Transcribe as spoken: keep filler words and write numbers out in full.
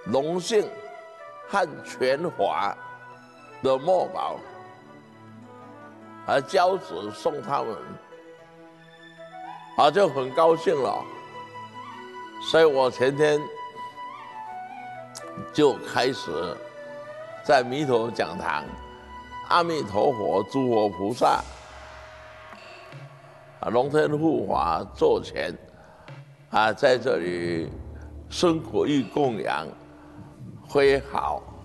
龙姓和全华的墨宝，而交子送他们，啊，就很高兴了。所以我前天就开始在弥陀讲堂，阿弥陀佛、诸佛菩萨、啊龙天护法座前，啊，在这里生活与供养，挥毫。